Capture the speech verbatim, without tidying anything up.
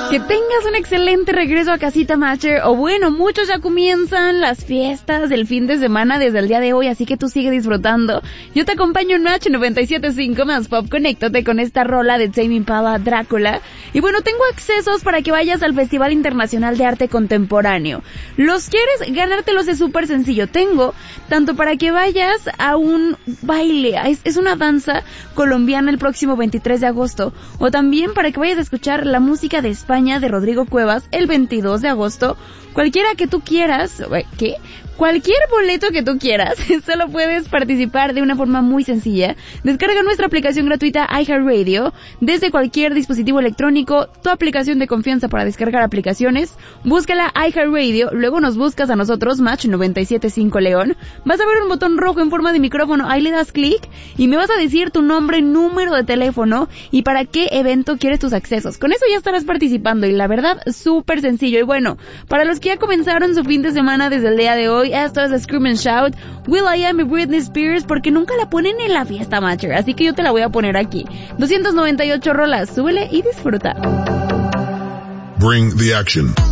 Que tengas un excelente regreso a casita, Matcher. O bueno, muchos ya comienzan las fiestas del fin de semana desde el día de hoy, así que tú sigue disfrutando. Yo te acompaño en Match noventa y siete punto cinco más Pop. Conéctate con esta rola de Tame Impala, Drácula. Y bueno, tengo accesos para que vayas al Festival Internacional de Arte Contemporáneo. ¿Los quieres? Ganártelos es súper sencillo. Tengo tanto para que vayas a un baile, es, es una danza colombiana el próximo veintitrés de agosto, o también para que vayas a escuchar la música de España de Rodrigo Cuevas el veintidós de agosto. Cualquiera que tú quieras, ¿qué? Cualquier boleto que tú quieras, solo puedes participar de una forma muy sencilla. Descarga nuestra aplicación gratuita iHeartRadio desde cualquier dispositivo electrónico, tu aplicación de confianza para descargar aplicaciones. Búscala iHeartRadio, luego nos buscas a nosotros, Match noventa y siete punto cinco León. Vas a ver un botón rojo en forma de micrófono, ahí le das clic y me vas a decir tu nombre, número de teléfono y para qué evento quieres tus accesos. Con eso ya estarás participando y la verdad, súper sencillo. Y bueno, para los que ya comenzaron su fin de semana desde el día de hoy, esto es Scream and Shout, will.i.am y Britney Spears, porque nunca la ponen en la fiesta, Matcher, así que yo te la voy a poner aquí. doscientas noventa y ocho rolas, súbele y disfruta. Bring the action.